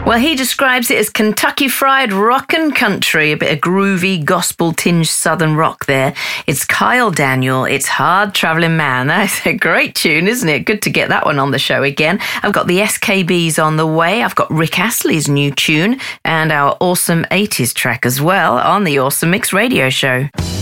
Well, he describes it as Kentucky Fried Rockin' Country, a bit of groovy, gospel-tinged southern rock there. It's Kyle Daniel, It's Hard Traveling Man. That's a great tune, isn't it? Good to get that one on the show again. I've got the SKBs on the way. I've got Rick Astley's new tune and our awesome 80s track as well on the Awesome Mix Radio Show.